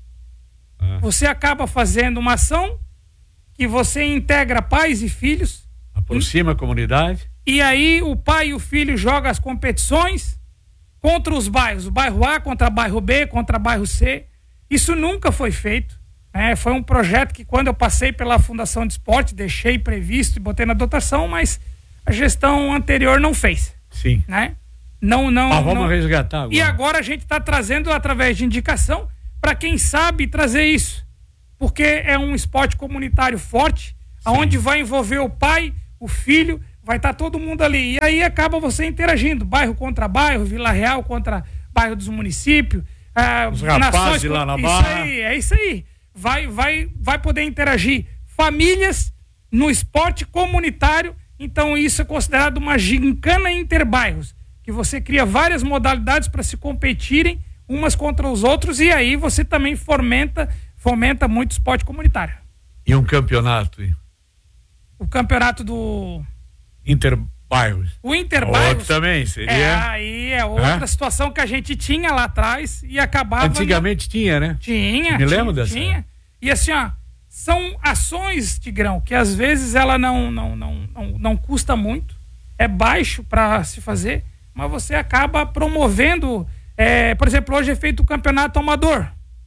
Você acaba fazendo uma ação que você integra pais e filhos. Aproxima a comunidade. E aí o pai e o filho jogam as competições contra os bairros. O bairro A contra o bairro B, contra o bairro C. Isso nunca foi feito. Foi um projeto que, quando eu passei pela Fundação de Esporte, deixei previsto e botei na dotação, mas a gestão anterior não fez. Sim. Né? Vamos resgatar agora. E agora a gente está trazendo, através de indicação, para quem sabe trazer isso. Porque é um esporte comunitário forte, onde vai envolver o pai, o filho, vai estar todo mundo ali. E aí acaba você interagindo, bairro contra bairro, Vila Real contra bairro dos municípios. Os rapazes lá na Barra. É isso aí. Vai poder interagir famílias no esporte comunitário. Então isso é considerado uma gincana interbairros, que você cria várias modalidades para se competirem umas contra os outros, e aí você também fomenta muito esporte comunitário. E um campeonato? O campeonato do Interbairros. O Interbairros. Outro também seria. Aí é outra situação que a gente tinha lá atrás e acabava. Antigamente tinha, né? Tinha. Me lembro dessa. Tinha. E assim, são ações, Tigrão, que às vezes ela não custa muito, é baixo para se fazer, mas você acaba promovendo. Por exemplo, hoje é feito o campeonato amador.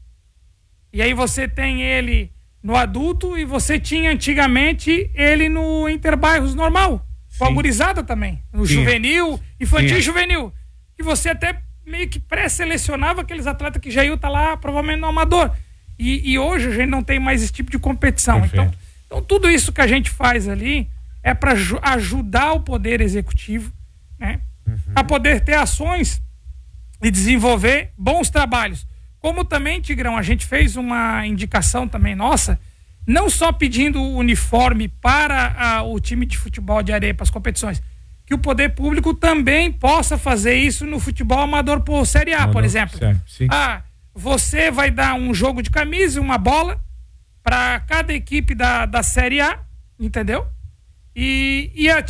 E aí você tem ele no adulto e você tinha antigamente ele no Interbairros normal. Com a gurizada também. No juvenil, infantil e juvenil. Que você até meio que pré-selecionava aqueles atletas que já iam estar lá, provavelmente no amador. E hoje a gente não tem mais esse tipo de competição. Então tudo isso que a gente faz ali é para ajudar o Poder Executivo, né, a poder ter ações e desenvolver bons trabalhos. Como também, Tigrão, a gente fez uma indicação também nossa, não só pedindo o uniforme para o time de futebol de areia para as competições, que o poder público também possa fazer isso no futebol amador por Série A, por exemplo. Você vai dar um jogo de camisa, uma bola para cada equipe da Série A, entendeu? E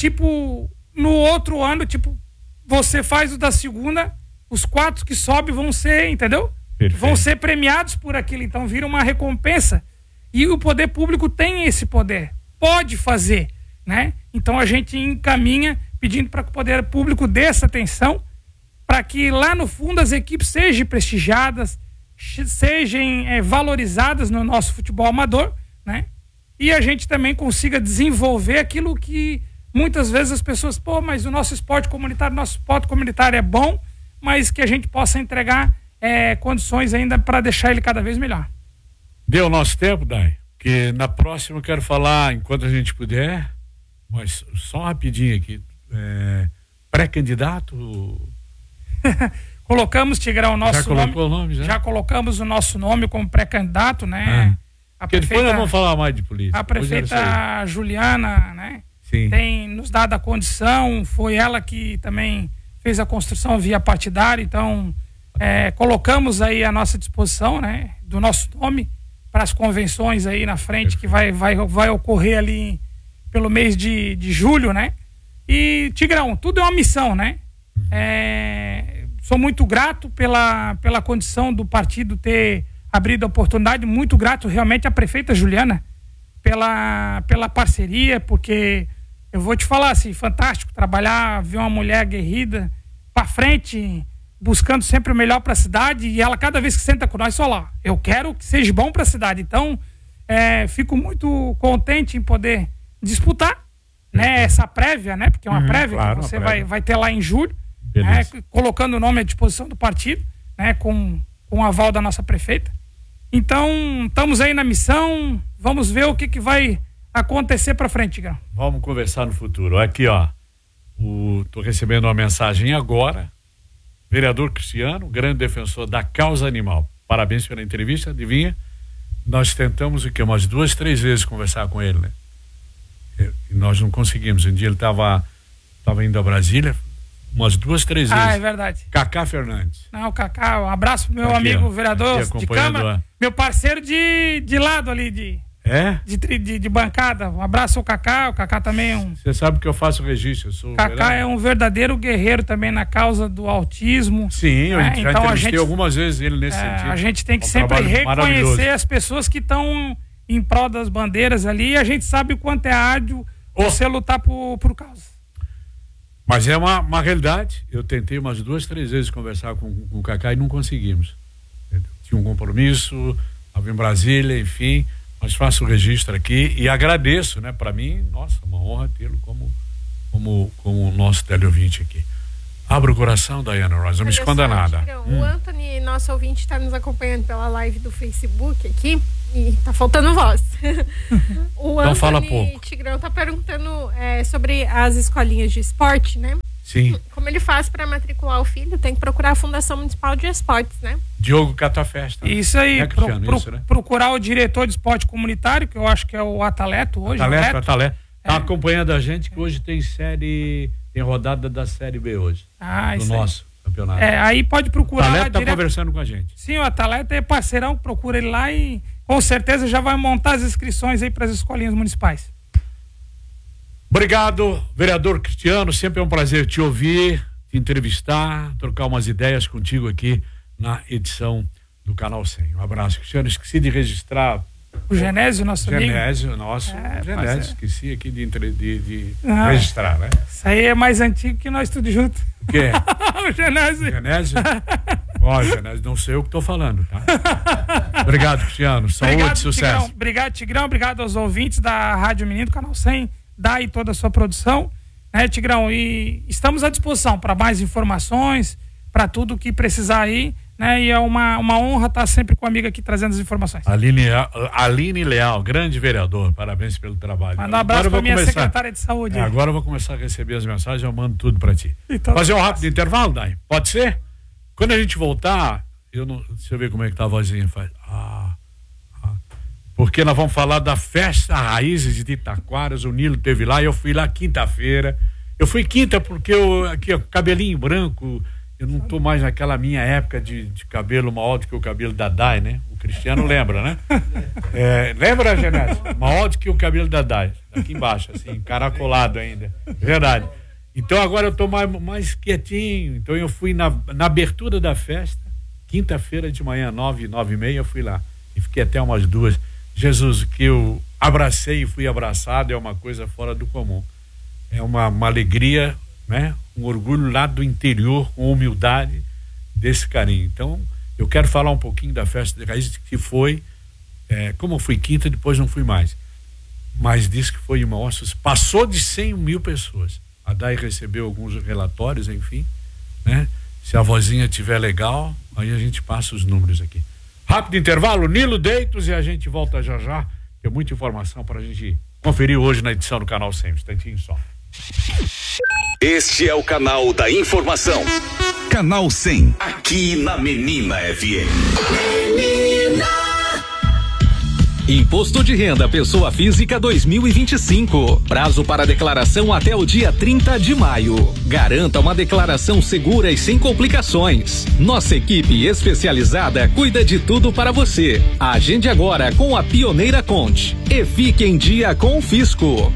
no outro ano, você faz o da segunda, os 4 que sobem vão ser, entendeu? Perfeito. Vão ser premiados por aquilo, então vira uma recompensa. E o poder público tem esse poder, pode fazer, né? Então a gente encaminha pedindo para que o poder público dê essa atenção, para que lá no fundo as equipes sejam prestigiadas, sejam valorizadas no nosso futebol amador, né? E a gente também consiga desenvolver aquilo que muitas vezes as pessoas, mas o nosso esporte comunitário é bom, mas que a gente possa entregar condições ainda para deixar ele cada vez melhor. Deu nosso tempo, Dai? Que na próxima eu quero falar, enquanto a gente puder, mas só rapidinho aqui, pré-candidato... Colocamos, Tigrão, o nosso já colocou nome. O nome já? Já colocamos o nosso nome como pré-candidato, né? Porque depois nós vamos falar mais de política. A prefeita Juliana, né? Sim. Tem nos dado a condição, foi ela que também fez a construção via partidária, então colocamos aí à nossa disposição, né? Do nosso nome para as convenções aí na frente, que vai ocorrer ali pelo mês de julho, né? E, Tigrão, tudo é uma missão, né? Sou muito grato pela condição do partido ter abrido a oportunidade, muito grato realmente à prefeita Juliana pela parceria, porque eu vou te falar assim, fantástico trabalhar, ver uma mulher aguerrida para frente, buscando sempre o melhor para a cidade, e ela cada vez que senta com nós, só lá, eu quero que seja bom para a cidade. Então fico muito contente em poder disputar, né, essa prévia, né, porque é uma prévia, claro, que você vai ter lá em julho, né, colocando o nome à disposição do partido, né, com o aval da nossa prefeita. Então estamos aí na missão, vamos ver o que vai acontecer para frente, Tigrão. Vamos conversar no futuro. Aqui, ó, tô recebendo uma mensagem agora, vereador Cristiano, grande defensor da causa animal, parabéns pela entrevista. Adivinha, nós tentamos umas 2, 3 vezes conversar com ele, né? E nós não conseguimos. Um dia ele estava indo a Brasília, umas 2, 3 vezes. Ah, é verdade. Cacá Fernandes. Não, Cacá, um abraço pro meu amigo vereador de Câmara, meu parceiro de lado ali, de bancada. Um abraço ao Cacá, o Cacá também é um... Você sabe que eu faço registro. Cacá é um verdadeiro guerreiro também na causa do autismo. Sim, eu já entrevistei algumas vezes ele nesse sentido. A gente tem que sempre reconhecer as pessoas que estão em prol das bandeiras ali, e a gente sabe o quanto é árduo você lutar por causa. Mas é uma realidade. Eu tentei umas 2, 3 vezes conversar com o Cacá e não conseguimos. Tinha um compromisso, estava em Brasília, enfim, mas faço o registro aqui e agradeço, né? Para mim, nossa, uma honra tê-lo como nosso teleouvinte aqui. Abra o coração, Daiana Rosa, não me esconda nada. O Anthony, nosso ouvinte, está nos acompanhando pela live do Facebook aqui e tá faltando voz. O então Anthony fala pouco. Tigrão tá perguntando sobre as escolinhas de esporte, né? Sim. Como ele faz para matricular o filho? Tem que procurar a Fundação Municipal de Esportes, né? Diogo Catafesta. Isso aí, né? Procurar o diretor de esporte comunitário, que eu acho que é o Ataleto hoje. Ataleto. Tá acompanhando a gente, que hoje tem rodada da Série B hoje. Do nosso campeonato. Aí pode procurar. O Ataleto tá conversando com a gente. Sim, o Ataleto é parceirão, procura ele lá e com certeza já vai montar as inscrições aí para as escolinhas municipais. Obrigado, vereador Cristiano, sempre é um prazer te ouvir, te entrevistar, trocar umas ideias contigo aqui na edição do Canal 100. Um abraço, Cristiano. Esqueci de registrar o Genésio, nosso amigo. Genésio, esqueci aqui de registrar, né? Isso aí é mais antigo que nós tudo junto. O quê? O Genésio. Genésio? Genésio, não sei o que estou falando, tá? Obrigado, Cristiano. Saúde, sucesso. Obrigado, Tigrão. Obrigado aos ouvintes da Rádio Menino, do Canal 100, e toda a sua produção, né, Tigrão? E estamos à disposição para mais informações, para tudo que precisar aí, né? E é uma honra estar sempre com a amiga aqui trazendo as informações. Aline Leal, grande vereador, parabéns pelo trabalho. Manda um abraço para minha secretária de saúde. Agora eu vou começar a receber as mensagens, eu mando tudo para ti. Então, fazer um rápido intervalo, Dai? Pode ser? Quando a gente voltar, deixa eu ver como é que tá a vozinha. Porque nós vamos falar da festa Raízes de Itaquaras. O Nilo teve lá, eu fui lá quinta-feira. Eu fui quinta porque aqui, cabelinho branco, eu não tô mais naquela minha época de cabelo maior do que o cabelo da Dai, né? O Cristiano lembra, né? Lembra, Genésio? Maior do que o cabelo da Dai, aqui embaixo, assim, encaracolado ainda. Verdade. Então agora eu tô mais quietinho. Então eu fui na abertura da festa, quinta-feira de manhã, 9h30, eu fui lá. E fiquei até umas 2h. Jesus, que eu abracei e fui abraçado, é uma coisa fora do comum. É uma alegria, né? Um orgulho lá do interior, com humildade, desse carinho. Então, eu quero falar um pouquinho da festa de Raízes, que foi, como eu fui quinta, depois não fui mais. Mas disse que foi uma sucesso. Passou de 100.000 pessoas. A Dai recebeu alguns relatórios, enfim, né? Se a vozinha estiver legal, aí a gente passa os números aqui. Rápido intervalo, Nilo Deitos, e a gente volta já. Tem muita informação para a gente conferir hoje na edição do Canal 100. Um instantinho só. Este é o canal da informação. Canal 100. Aqui na Menina FM. Menina. Imposto de Renda Pessoa Física 2025. Prazo para declaração até o dia 30 de maio. Garanta uma declaração segura e sem complicações. Nossa equipe especializada cuida de tudo para você. Agende agora com a Pioneira Conte e fique em dia com o Fisco.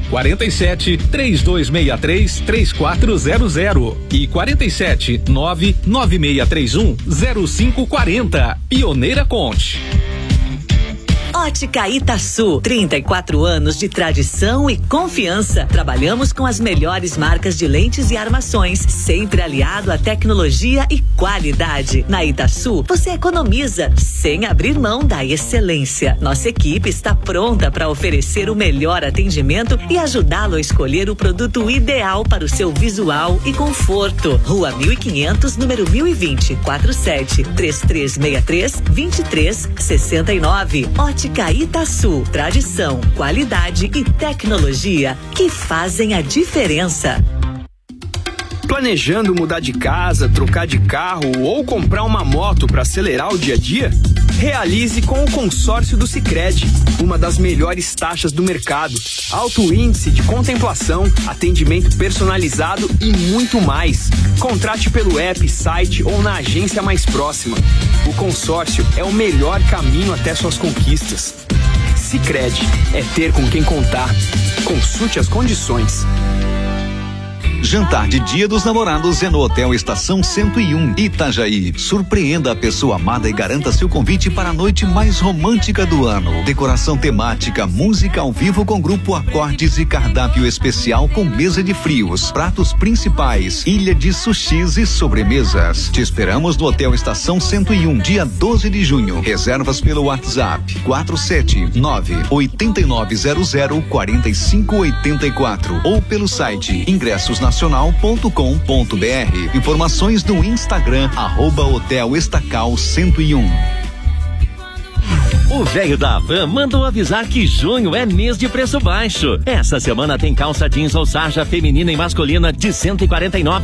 47-3263-3400 e 47-99631-0540. Pioneira Conte. Ótica Itaçu, 34 anos de tradição e confiança. Trabalhamos com as melhores marcas de lentes e armações, sempre aliado à tecnologia e qualidade. Na Itaçu, você economiza sem abrir mão da excelência. Nossa equipe está pronta para oferecer o melhor atendimento e ajudá-lo a escolher o produto ideal para o seu visual e conforto. Rua 1500, número 1020, 47-3363-2369. Ótica Itaçu, tradição, qualidade e tecnologia que fazem a diferença. Planejando mudar de casa, trocar de carro ou comprar uma moto para acelerar o dia a dia? Realize com o consórcio do Sicredi, uma das melhores taxas do mercado, alto índice de contemplação, atendimento personalizado e muito mais. Contrate pelo app, site ou na agência mais próxima. O consórcio é o melhor caminho até suas conquistas. Sicredi, é ter com quem contar. Consulte as condições. Jantar de Dia dos Namorados é no Hotel Estação 101, Itajaí. Surpreenda a pessoa amada e garanta seu convite para a noite mais romântica do ano. Decoração temática, música ao vivo com grupo Acordes e cardápio especial com mesa de frios, pratos principais, ilha de sushis e sobremesas. Te esperamos no Hotel Estação 101, dia 12 de junho. Reservas pelo WhatsApp 479-8900-4584 ou pelo site ingressosnacional.com.br. Informações no Instagram @Hotel Estacal 101. O velho da Havan mandou avisar que junho é mês de preço baixo. Essa semana tem calça jeans ou sarja feminina e masculina de R$149